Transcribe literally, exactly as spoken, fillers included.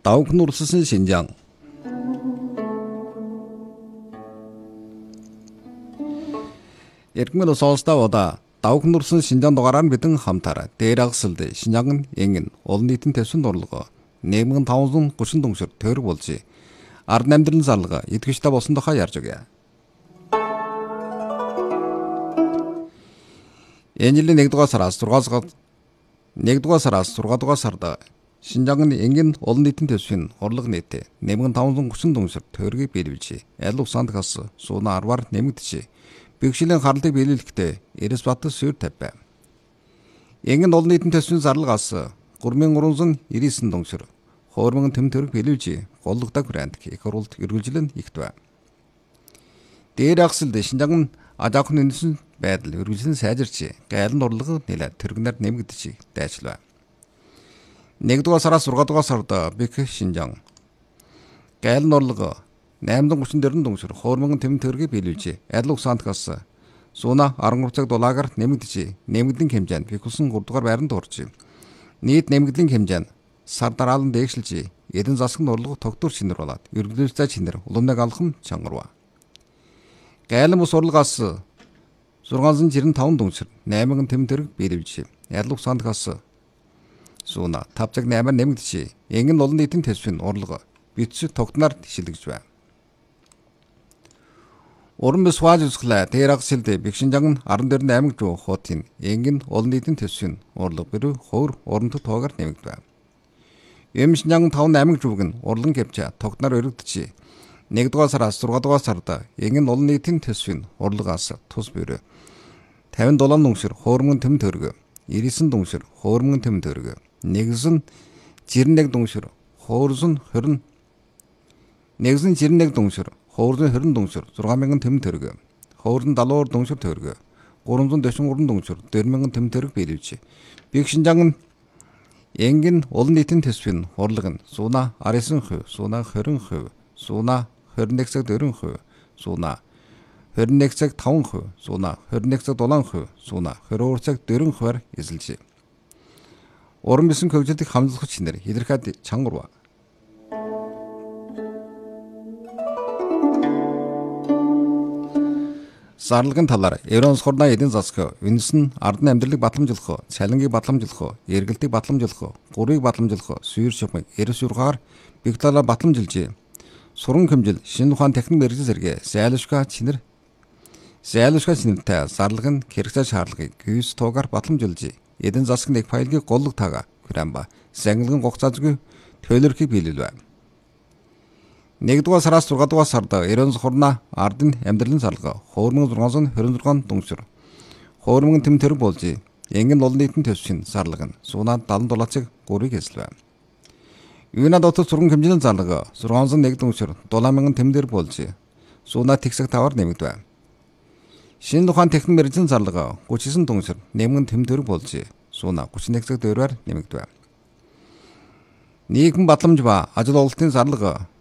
Давх нурсан Шинжаан. Иргэн соолстаа удаа давх нурсан Шинжаан дугаараар бидэн хамтараа дээр агсалд Шинжаан энгэн олон нийтийн төсвийн дурлага найман таван гучин дүнсэр төр болж ард амьдралын зарлага идэвхтэй болсон тухай ярьж өгье. Энэ жилийн нэгдүгээр сараас зургаасгаад нэгдүгээр сараас зургаадугаар сард Шинжаан энгэн олон нийтийн төсвийн урлаг нийт найман таван гучин дүнсэр төргийг биелүүлж аль усанд хас сууна арваар нэмэгдэж бэгшлийн харлыг биелүүлэхдээ Эрс Бат суурь тавь. Энгэн олон нийтийн төсвийн зарлагаас гурван мянган гурван зуун ирээсэн дүнсэр хуурман тэм төрөг биелүүлж голлогдог брэнд их уралд эргүүлжлэн ихт байна. Дээр агсалд Шинжаан ажаахын үндэсний байдал үргэлжлэн сайжирч гайлан урлаг нэлээд төргнөр нэмэгдэж дайчлаа. нэгдүгээр сараас зургаадугаар сард Бэх Шинжаан гайлан урлаг найман гучин дөрвөн дүнсэр хуурман тэм төргийг биелүүлж аль усандгаас сууна арван гурав цаг дулаагаар нэмэгдэж нэмэгдлийн хэмжээнд бихүүлсэн гурав дугаар байранд орж нийт нэмэгдлийн хэмжээ нь сар дараалан дээшлж эдэн засгийн урлаг тогтвор шинэр болоод ерөнхийлөгчтэй шинэр уламнаг алхам чангарва. Гайлан бус урлагаас зургаан жирэн таван дүнсэр найман тэм төрөг биелүүлж аль усандгаас сууна тав цаг наймаар нэмэгдэж энгэн олон нийтийн төсвийн урлаг битс тогтноор тишэлгэж байна. Уран бис хувааж үзэхлээр дээр агсалд Бэх Шинжаан арван дөрвөн аймаг руу хотын энгэн олон нийтийн төсвийн урлаг бэрүү ховор урамт туугаар нэмэгдэв. Эм Шинжаан таван аймаг рууг нь урлан гэвч тогтноор өргөдөж нэгдүгээр сараас зургаадугаар сард энгэн олон нийтийн төсвийн урлагаас тус бэрүү тавин дулаан дүнсэр хуурман тэм төрөг ирээсэн дүнсэр хуурман тэм төрөг нэгсэн жирэн нэг дүнсэр хуурсан хорин нэгсэн жирэн нэг дүнсэр хуурсан хорин дүнсэр зургаан мянган тэм төрөг хуурсан далуур дүнсэр төрөг гурван зуун дэвшин гурван дүнсэр дөрвөн мянган тэм төрөг биелүүлж Бэх Шинжаан энгэн олон нийтийн төсвийн урлаг нь сууна арьсан хувь сууна хорин хувь сууна хорин нэг цаг дөрвөн хувь сууна хорин нэг цаг таван хувь сууна хорин нэг цаг дулаан хувь сууна хорин цаг дөрвөн хувиар эзэлж уран бисэн хөгжилтийг хамлах чинээр илэрхээд чангурва. Зарлагын талаар Евронс хорна эдийн засаг үнэс нь ардны амьдралыг батламжуулах, цалингийг батламжуулах, эргэлтийг батламжуулах, гурыг батламжуулах, сүйр шугамыг эрс ургаар бэг талаар батламжилж суран хэмжил шинэ ухаан техник мэргэжил зэрэг зайлшгүй чинэр зайлшгүй чинэртэй зарлаг нь хэрэгцээ шаардлагыг гүйс туугаар батламжуулж эдийн засаг нэг файлыг голлог таага храмба сангилгын гогцаазгүй төлөрхийг биелүүлв. нэгдүгээр сараас зургаадугаар сард Евронс хорна ардын амьдралын зарлага хуурман зургаан зуун хорин зургаан дүнсэр хуурман тэм төрөг болж энгэн олон нийтийн төсвийн зарлага нь сууна далан дулаацыг гурыг эзэлв. Юуна дотор сурган хэмжээний зарлага зургаан зуун нэг дүнсэр дулаан мянган тэм дээр болж сууна тэгсэг таваар нэмэгдэв. Шинэ ухаан техник мэргэжлийн зарлага гучин девять дүнсэр нэмгэн тэм төрөг болж сууна гучин нэг цаг дөрвөөр нэмэгдэв. Нийгэм батламж ба ажил ололтын зарлага